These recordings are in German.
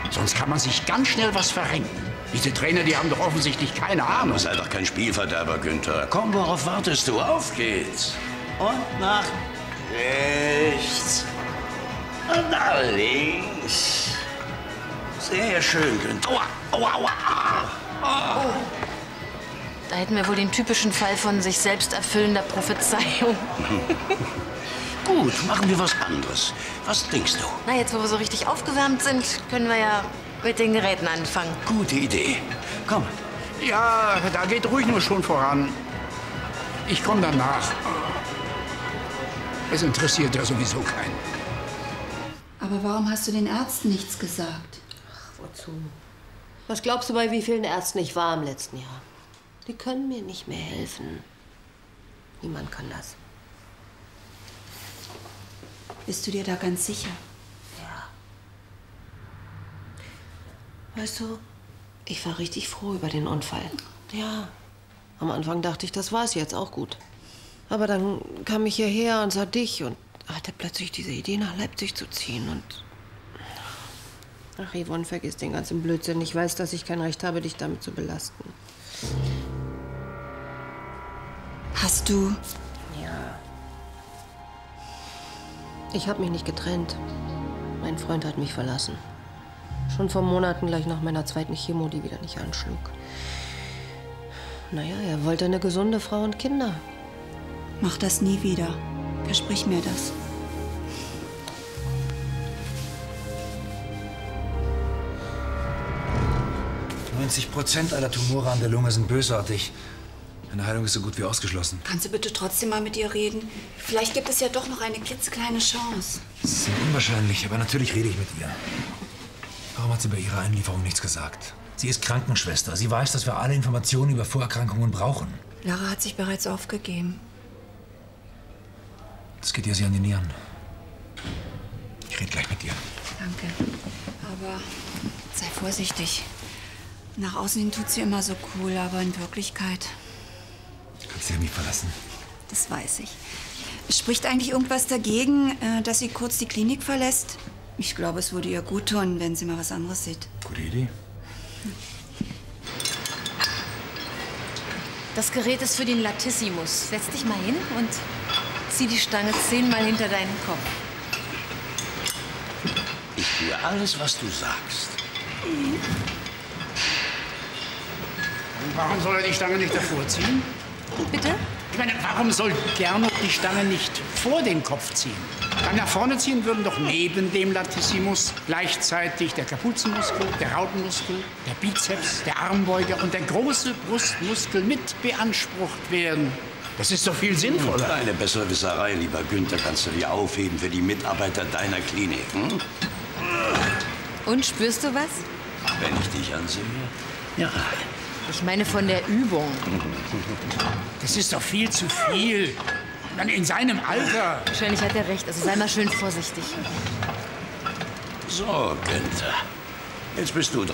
Sonst kann man sich ganz schnell was verrenken. Diese Trainer, die haben doch offensichtlich keine Ahnung. Sei doch kein Spielverderber, Günther. Komm, worauf wartest du? Auf geht's. Und nach rechts. Und nach links. Sehr schön, Günther. Aua, aua, aua. Oh. Da hätten wir wohl den typischen Fall von sich selbst erfüllender Prophezeiung. Gut, machen wir was anderes. Was denkst du? Na, jetzt, wo wir so richtig aufgewärmt sind, können wir ja mit den Geräten anfangen. Gute Idee. Komm. Ja, da geht ruhig nur schon voran. Ich komme danach. Es interessiert ja sowieso keinen. Aber warum hast du den Ärzten nichts gesagt? Ach, wozu? Was glaubst du, bei wie vielen Ärzten ich war im letzten Jahr? Die können mir nicht mehr helfen. Niemand kann das. Bist du dir da ganz sicher? Ja. Weißt du, ich war richtig froh über den Unfall. Ja. Am Anfang dachte ich, das war's jetzt, auch gut. Aber dann kam ich hierher und sah dich und hatte plötzlich diese Idee, nach Leipzig zu ziehen und... Ach, Yvonne, vergiss den ganzen Blödsinn. Ich weiß, dass ich kein Recht habe, dich damit zu belasten. Hast du... Ja. Ich habe mich nicht getrennt. Mein Freund hat mich verlassen. Schon vor Monaten gleich nach meiner zweiten Chemo, die wieder nicht anschlug. Naja, er wollte eine gesunde Frau und Kinder. Mach das nie wieder. Versprich mir das. % aller Tumore an der Lunge sind bösartig. Eine Heilung ist so gut wie ausgeschlossen. Kannst du bitte trotzdem mal mit ihr reden? Vielleicht gibt es ja doch noch eine klitzekleine Chance. Das ist sehr unwahrscheinlich, aber natürlich rede ich mit ihr. Warum hat sie bei ihrer Einlieferung nichts gesagt? Sie ist Krankenschwester. Sie weiß, dass wir alle Informationen über Vorerkrankungen brauchen. Lara hat sich bereits aufgegeben. Das geht ihr sehr an die Nieren. Ich rede gleich mit ihr. Danke. Aber sei vorsichtig. Nach außen hin tut sie immer so cool, aber in Wirklichkeit... Kannst du ja mich verlassen. Das weiß ich. Spricht eigentlich irgendwas dagegen, dass sie kurz die Klinik verlässt? Ich glaube, es würde ihr gut tun, wenn sie mal was anderes sieht. Gute Idee. Das Gerät ist für den Latissimus. Setz dich mal hin und zieh die Stange 10-mal hinter deinen Kopf. Ich tue alles, was du sagst. Und warum soll er die Stange nicht davor ziehen? Bitte? Ich meine, warum soll Gernot die Stange nicht vor den Kopf ziehen? Dann nach vorne ziehen würden doch neben dem Latissimus gleichzeitig der Kapuzenmuskel, der Rautenmuskel, der Bizeps, der Armbeuger und der große Brustmuskel mit beansprucht werden. Das ist doch viel sinnvoller. Deine Besserwisserei, lieber Günther, kannst du dir aufheben für die Mitarbeiter deiner Klinik. Hm? Und, spürst du was? Wenn ich dich ansehe? Ja. Ich meine von der Übung. Das ist doch viel zu viel. Dann in seinem Alter. Wahrscheinlich hat er recht. Also sei mal schön vorsichtig. So, Günther. Jetzt bist du dran.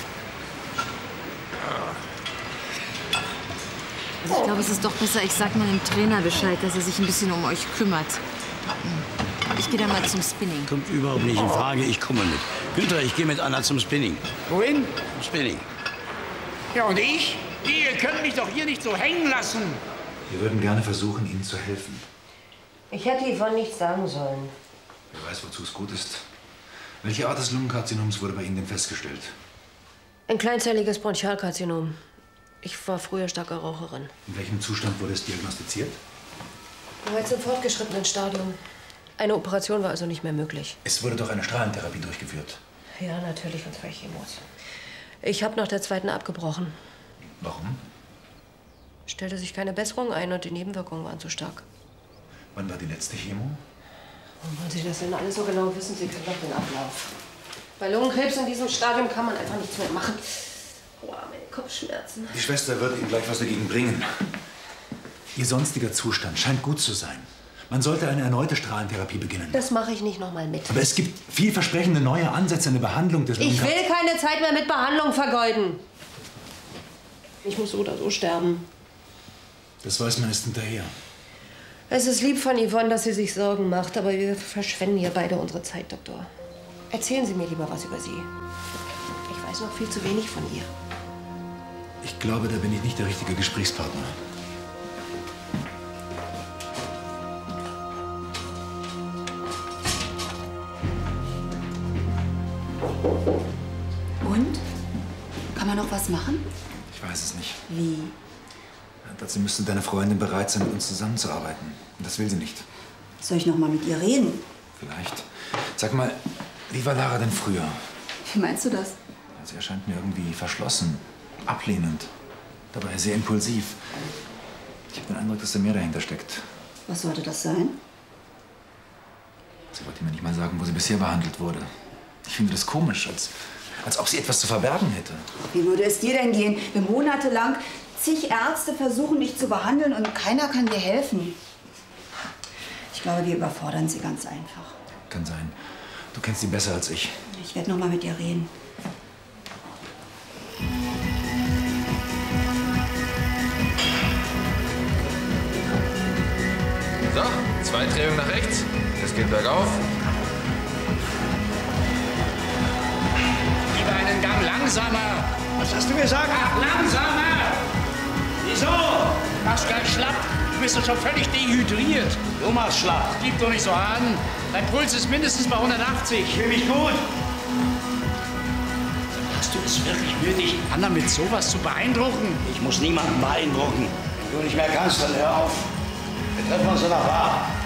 Also ich glaube, es ist doch besser, ich sag mal dem Trainer Bescheid, dass er sich ein bisschen um euch kümmert. Ich gehe da mal zum Spinning. Kommt überhaupt nicht in Frage, ich komme mit. Günther, ich gehe mit Anna zum Spinning. Wohin? Zum Spinning. Ja, und ich? Ihr könnt mich doch hier nicht so hängen lassen. Wir würden gerne versuchen, Ihnen zu helfen. Ich hätte Yvonne nichts sagen sollen. Wer weiß, wozu es gut ist. Welche Art des Lungenkarzinoms wurde bei Ihnen denn festgestellt? Ein kleinzelliges Bronchialkarzinom. Ich war früher starke Raucherin. In welchem Zustand wurde es diagnostiziert? Bereits im fortgeschrittenen Stadium. Eine Operation war also nicht mehr möglich. Es wurde doch eine Strahlentherapie durchgeführt. Ja, natürlich, und 2 Chemos. Ich habe nach der zweiten abgebrochen. Warum? Stellte sich keine Besserung ein und die Nebenwirkungen waren zu stark. Wann war die letzte Chemo? Und wollen Sie das denn alles so genau wissen? Sie kennen doch den Ablauf. Bei Lungenkrebs in diesem Stadium kann man einfach nichts mehr machen. Boah, meine Kopfschmerzen. Die Schwester wird Ihnen gleich was dagegen bringen. Ihr sonstiger Zustand scheint gut zu sein. Man sollte eine erneute Strahlentherapie beginnen. Das mache ich nicht noch mal mit. Aber es gibt vielversprechende neue Ansätze in der Behandlung des Ich will keine Zeit mehr mit Behandlung vergeuden. Ich muss so oder so sterben. Das weiß man erst hinterher. Es ist lieb von Yvonne, dass sie sich Sorgen macht, aber wir verschwenden hier beide unsere Zeit, Doktor. Erzählen Sie mir lieber was über sie. Ich weiß noch viel zu wenig von ihr. Ich glaube, da bin ich nicht der richtige Gesprächspartner. Und? Kann man noch was machen? Ich weiß es nicht. Wie? Dazu müsste deine Freundin bereit sein, mit uns zusammenzuarbeiten. Und das will sie nicht. Soll ich noch mal mit ihr reden? Vielleicht. Sag mal, wie war Lara denn früher? Wie meinst du das? Sie erscheint mir irgendwie verschlossen, ablehnend, dabei sehr impulsiv. Ich habe den Eindruck, dass da mehr dahinter steckt. Was sollte das sein? Sie wollte mir nicht mal sagen, wo sie bisher behandelt wurde. Ich finde das komisch, als ob sie etwas zu verbergen hätte. Wie würde es dir denn gehen, wenn monatelang zig Ärzte versuchen, dich zu behandeln und keiner kann dir helfen? Ich glaube, wir überfordern sie ganz einfach. Kann sein. Du kennst sie besser als ich. Ich werde noch mal mit ihr reden. So, 2 Drehungen nach rechts. Es geht bergauf. Lieber einen Gang langsamer. Was hast du gesagt? Ach, langsamer! Wieso? Machst gleich schlapp. Du bist doch schon völlig dehydriert. Du machst schlapp. Gib doch nicht so an. Dein Puls ist mindestens bei 180. Ich fühle mich gut. Hast du es wirklich nötig, Anna mit sowas zu beeindrucken? Ich muss niemanden beeindrucken. Wenn du nicht mehr kannst, dann hör auf. Wir treffen uns in der Bar.